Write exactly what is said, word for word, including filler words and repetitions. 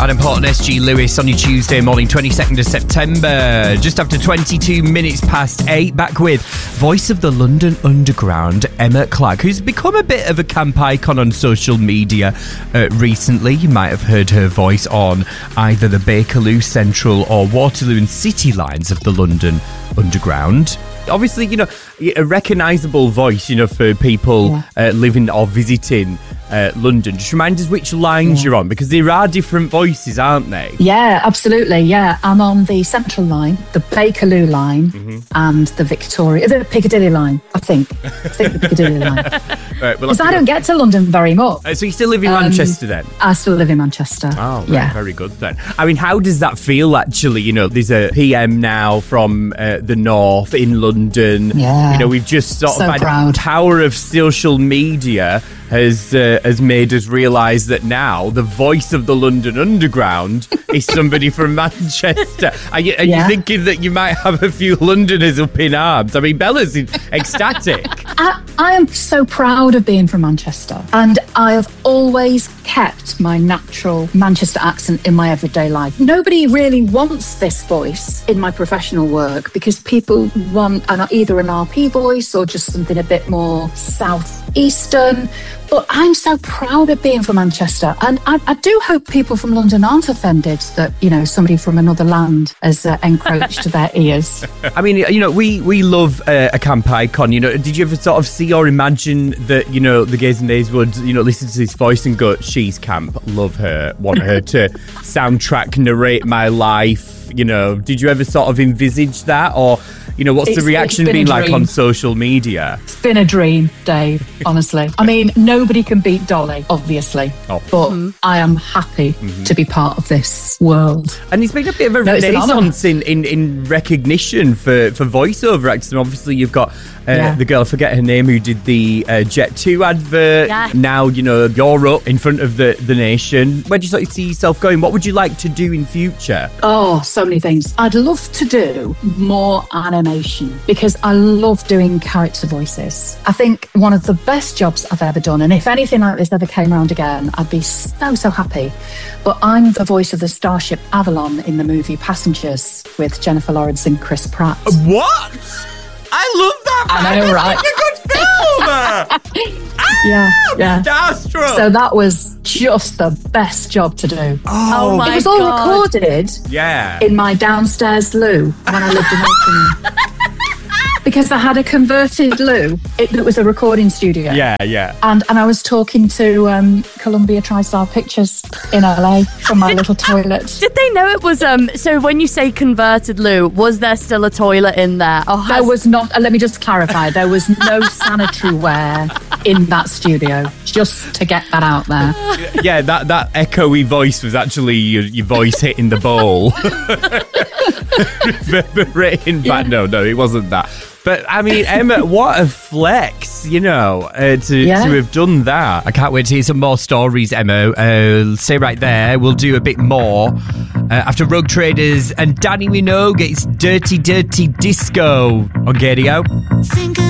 Adam Port and S G Lewis on your Tuesday morning, twenty-second of September. Just after twenty-two minutes past eight, back with voice of the London Underground, Emma Clark, who's become a bit of a camp icon on social media uh, recently. You might have heard her voice on either the Bakerloo Central or Waterloo and City lines of the London Underground. Obviously, you know, a recognisable voice, you know, for people yeah. uh, living or visiting uh, London. Just remind us which lines yeah. you're on, because there are different voices, aren't they? Yeah, absolutely, yeah. I'm on the Central line, the Bakerloo line, mm-hmm. and the Victoria, the Piccadilly line, I think. I think the Piccadilly line. Because right, well, I don't get to London very much. Uh, so you still live in um, Manchester then? I still live in Manchester. Oh, right, yeah. Very good then. I mean, how does that feel, actually? You know, there's a P M now from uh, the north in London. London, yeah. You know, we've just sort so of had proud. The power of social media has uh, has made us realise that now the voice of the London Underground is somebody from Manchester. Are, you, are yeah. you thinking that you might have a few Londoners up in arms? I mean, Bella's ecstatic. I, I am so proud of being from Manchester, and I have always kept my natural Manchester accent in my everyday life. Nobody really wants this voice in my professional work because people want an, either an R P voice or just something a bit more southeastern. But I'm so proud of being from Manchester, and I, I do hope people from London aren't offended that, you know, somebody from another land has uh, encroached their ears. I mean, you know, we, we love uh, a camp icon. You know, did you ever sort of see or imagine that, you know, the Gays and Days would, you know, listen to this voice and go, she's camp, love her, want her to soundtrack, narrate my life? You know, did you ever sort of envisage that, or, you know, what's it's, the reaction been, been like on social media? It's been a dream, Dave, honestly. I mean, nobody can beat Dolly, obviously, oh. but mm-hmm. I am happy mm-hmm. to be part of this world. And it's been a bit of a no, renaissance in, in, in recognition for, for voiceover actors. And obviously, you've got uh, yeah. the girl, I forget her name, who did the uh, Jet two advert. Yeah. Now, you know, you're up in front of the, the nation. Where do you sort of see yourself going? What would you like to do in future? Oh, so many things. I'd love to do more animation because I love doing character voices. I think one of the best jobs I've ever done, and if anything like this ever came around again, I'd be so, so happy. But I'm the voice of the starship Avalon in the movie Passengers with Jennifer Lawrence and Chris Pratt. What? I love that. I know, right? It's a good film. ah, yeah, yeah. Starstruck. So that was just the best job to do. Oh, oh my It was all God. recorded yeah. in my downstairs loo when I lived in Oakham. Because I had a converted loo. It, it was a recording studio. Yeah, yeah. And and I was talking to um, Columbia TriStar Pictures in L A from my little toilet. Did they know it was, um? so when you say converted loo, was there still a toilet in there? Or has... There was not, uh, let me just clarify, there was no sanitary ware in that studio, just to get that out there. Yeah, that, that echoey voice was actually your, your voice hitting the bowl. Reverberating back. Yeah. No, no, it wasn't that. But, I mean, Emma, what a flex, you know, uh, to, yeah. to have done that. I can't wait to hear some more stories, Emma. Uh, stay right there. We'll do a bit more uh, after Rogue Traders and Danny Minogue gets Dirty Dirty Disco on Gadio.